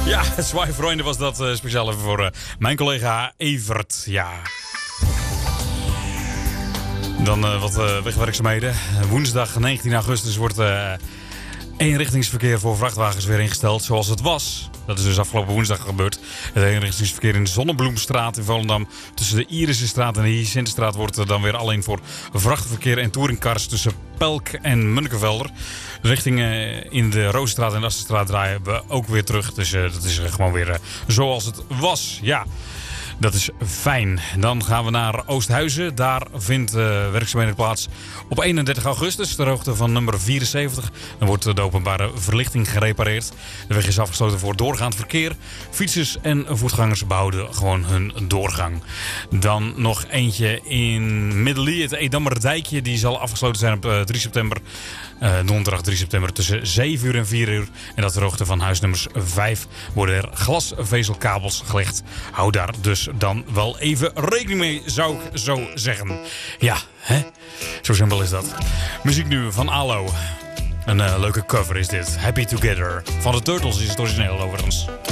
Ja, Zwaai Vrienden was dat speciaal even voor mijn collega Evert. Ja. Dan wat wegwerkzaamheden. Woensdag 19 augustus wordt eenrichtingsverkeer voor vrachtwagens weer ingesteld zoals het was. Dat is dus afgelopen woensdag gebeurd. Het eenrichtingsverkeer in de Zonnebloemstraat in Volendam tussen de Irisenstraat en de Hyacinthstraat wordt er dan weer alleen voor vrachtverkeer en touringcars tussen Pelk en Munnikevelde. Richtingen in de Roosstraat en de Assenstraat draaien we ook weer terug. Dus dat is gewoon weer zoals het was. Ja. Dat is fijn. Dan gaan we naar Oosthuizen. Daar vindt werkzaamheden plaats op 31 augustus, ter hoogte van nummer 74. Dan wordt de openbare verlichting gerepareerd. De weg is afgesloten voor doorgaand verkeer. Fietsers en voetgangers behouden gewoon hun doorgang. Dan nog eentje in Middelie, het Edammerdijkje. Die zal afgesloten zijn op 3 september. Donderdag 3 september tussen 7 uur en 4 uur. En dat ter hoogte van huisnummers 5 worden er glasvezelkabels gelegd. Hou daar dus dan wel even rekening mee, zou ik zo zeggen. Ja, hè? Zo simpel is dat. Muziek nu van ALO. Een leuke cover is dit. Happy Together. Van de Turtles is het origineel overigens.